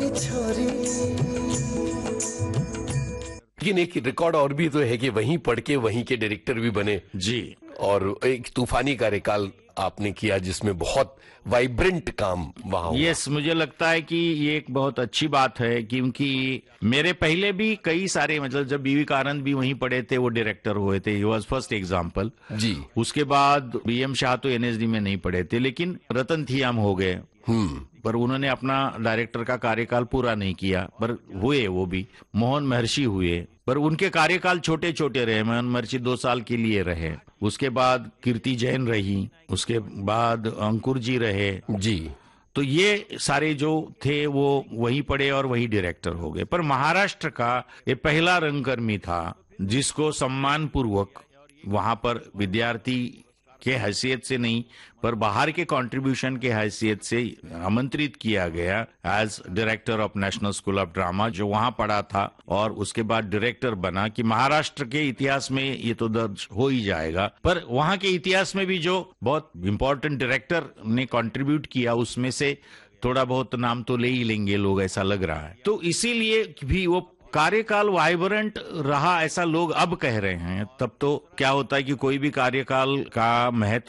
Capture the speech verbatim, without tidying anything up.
लेकिन एक रिकॉर्ड और भी तो है कि वहीं पढ़ के वहीं के डायरेक्टर भी बने जी, और एक तूफानी कार्यकाल आपने किया जिसमें बहुत वाइब्रेंट काम वहां हुआ। यस, मुझे लगता है कि ये एक बहुत अच्छी बात है, क्योंकि मेरे पहले भी कई सारे, मतलब जब बीवी कारंद भी वहीं पढ़े थे, वो डायरेक्टर हुए थे, ही वाज फर्स्ट एग्जांपल। जी। उसके बाद बी एम शाह तो एन एस डी में नहीं पढ़े थे, लेकिन रतन थियाम हो गए, हम्म पर उन्होंने अपना डायरेक्टर का कार्यकाल पूरा नहीं किया, पर हुए वो भी। मोहन महर्षि हुए, पर उनके कार्यकाल छोटे छोटे रहे। मोहन महर्षि दो साल के लिए रहे, उसके बाद कीर्ति जैन रही, उसके बाद अंकुर जी रहे। जी। तो ये सारे जो थे वो वहीं पढ़े और वही डायरेक्टर हो गए। पर महाराष्ट्र का ये पहला रंगकर्मी था जिसको सम्मान पूर्वक वहां पर विद्यार्थी के हैसियत से नहीं, पर बाहर के कंट्रीब्यूशन के हैसियत से आमंत्रित किया गया as director of national school of drama, जो वहां पढ़ा था और उसके बाद डायरेक्टर बना। कि महाराष्ट्र के इतिहास में ये तो दर्ज हो ही जाएगा, पर वहां के इतिहास में भी जो बहुत इंपॉर्टेंट डायरेक्टर ने कंट्रीब्यूट किया, उसमें से थोड़ा बहुत नाम तो ले ही लेंगे लोग, ऐसा लग रहा है। तो इसीलिए भी वो कार्यकाल वाइब्रेंट रहा, ऐसा लोग अब कह रहे हैं। तब तो क्या होता है कि कोई भी कार्यकाल का महत्व